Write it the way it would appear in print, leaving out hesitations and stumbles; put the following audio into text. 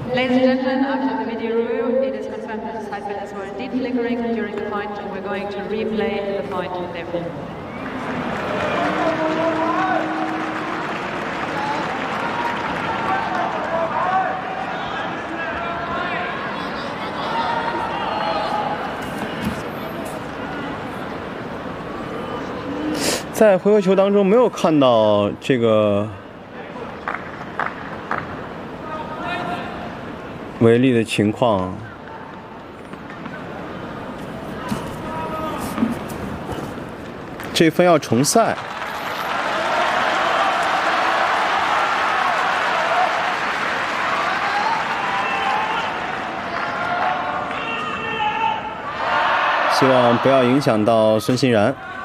Ladies and gentlemen, after the video review, it is confirmed that the side banners were indeed flickering during the point, and we're going to replay the point therefore. 在回合球当中没有看到这个违例的情况。这分要重赛。希望不要影响到孙欣然。